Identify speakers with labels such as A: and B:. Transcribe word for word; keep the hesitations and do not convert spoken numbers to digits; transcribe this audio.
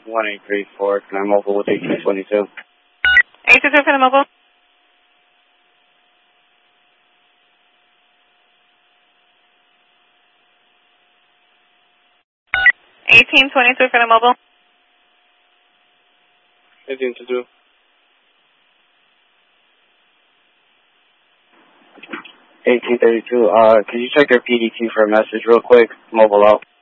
A: one eight three four, can I mobile with eighteen twenty-two?
B: eight two two for the mobile. eighteen twenty-two for the mobile.
A: eighteen twenty-two. eighteen thirty-two, uh, can you check your P D Q for a message real quick? Mobile out.